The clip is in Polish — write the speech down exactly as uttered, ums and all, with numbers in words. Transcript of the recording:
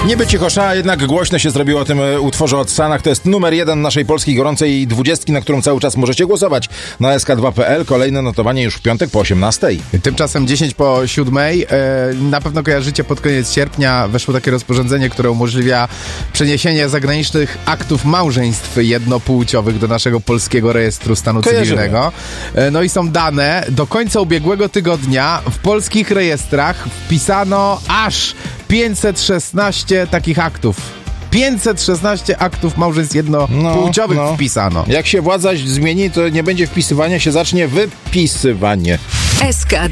Niby cichosza, a jednak głośno się zrobiło o tym utworze od Sanach. To jest numer jeden naszej polskiej gorącej dwudziestki, na którą cały czas możecie głosować na S K dwa kropka P L. Kolejne notowanie już w piątek po osiemnastej. Tymczasem dziesięć po siódmej. Na pewno kojarzycie, pod koniec sierpnia weszło takie rozporządzenie, które umożliwia przeniesienie zagranicznych aktów małżeństw jednopłciowych do naszego polskiego rejestru stanu Kojarzymy. cywilnego. No i są dane. Do końca ubiegłego tygodnia w polskich rejestrach wpisano aż pięćset szesnaście takich aktów. pięćset szesnaście aktów małżeństw jednopłciowych no, no. wpisano. Jak się władza zmieni, to nie będzie wpisywania, się zacznie wypisywanie. S K